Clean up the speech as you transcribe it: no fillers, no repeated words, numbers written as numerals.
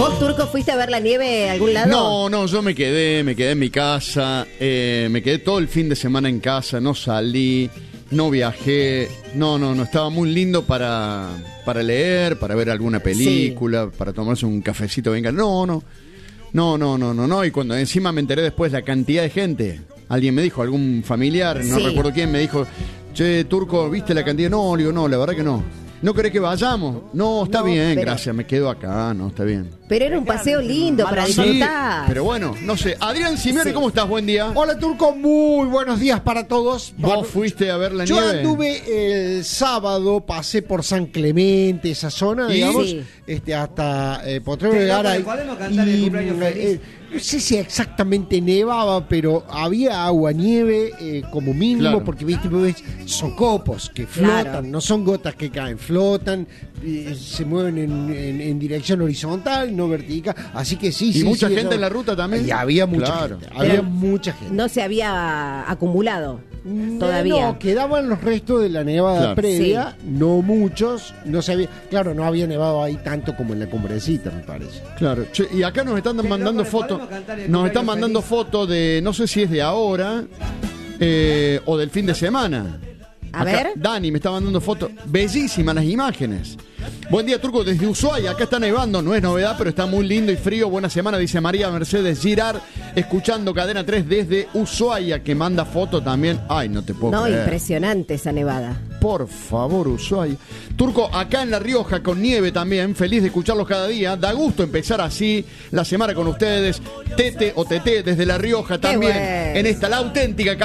¿Vos, Turco, fuiste a ver la nieve a algún lado? No, yo me quedé en mi casa, me quedé todo el fin de semana en casa, no salí, no viajé, no, estaba muy lindo para leer, para ver alguna película, para tomarse un cafecito, venga, no, y cuando encima me enteré después la cantidad de gente, alguien me dijo, algún familiar, no recuerdo quién, me dijo, che, Turco, ¿viste la cantidad? No, le digo, no, la verdad que no. ¿No querés que vayamos? No, está bien, gracias, me quedo acá, no, está bien. Pero era un paseo lindo para disfrutar. Sí, pero bueno, no sé. Adrián Simeone, ¿cómo estás? Buen día. Hola, Turco, muy buenos días para todos. ¿Vos fuiste a ver la nieve? Yo anduve el sábado, pasé por San Clemente, esa zona, digamos, hasta Potrero de Garay. No sé si exactamente nevaba, pero había agua, nieve, como mínimo, porque viste, son copos que flotan, no son gotas que caen, flotan, se mueven en dirección horizontal, no vertical, así que sí. ¿Y mucha gente en la ruta también? Y había mucha gente, había mucha gente. No se había acumulado todavía. No, quedaban los restos de la nevada previa, no muchos, no se había, claro, no había nevado ahí tanto como en la cumbrecita, me parece. Claro, che, y acá nos están mandando fotos, de, no sé si es de ahora o del fin de semana. A ver. Dani me está mandando fotos, bellísimas las imágenes. Buen día, Turco, desde Ushuaia, acá está nevando, no es novedad, pero está muy lindo y frío. Buena semana, dice María Mercedes Girard, escuchando Cadena 3 desde Ushuaia, que manda foto también. Ay, no te puedo creer. Impresionante esa nevada. Por favor, Ushuaia. Turco, acá en La Rioja, con nieve también, feliz de escucharlos cada día. Da gusto empezar así la semana con ustedes. Tete o Tete desde La Rioja también, en esta, la auténtica